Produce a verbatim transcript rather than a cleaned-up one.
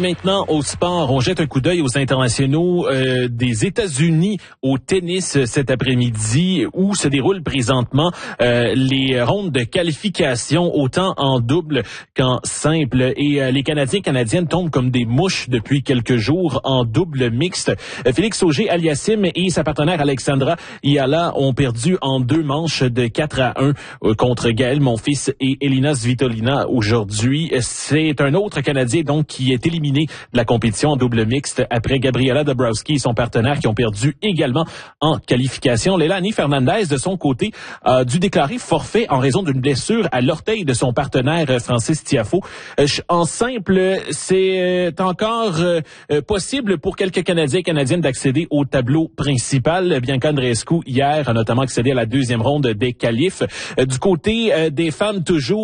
maintenant au sport. On jette un coup d'œil aux internationaux euh, des États-Unis au tennis cet après-midi où se déroulent présentement euh, les rondes de qualification autant en double qu'en simple. Et euh, les Canadiens et Canadiennes tombent comme des mouches depuis quelques jours en double mixte. Euh, Félix Auger-Aliassime et sa partenaire Alexandra Iala ont perdu en deux manches de quatre à un euh, contre Gaël Monfils et Elina Svitolina aujourd'hui. C'est un autre Canadien donc qui est éliminé de la compétition en double mixte après Gabriela Dabrowski et son partenaire qui ont perdu également en qualification. Leilani Fernandez, de son côté, a dû déclarer forfait en raison d'une blessure à l'orteil de son partenaire Francis Tiafoe. En simple, c'est encore possible pour quelques Canadiens et Canadiennes d'accéder au tableau principal. Bianca Andreescu, hier, a notamment accédé à la deuxième ronde des qualifs. Du côté des femmes, toujours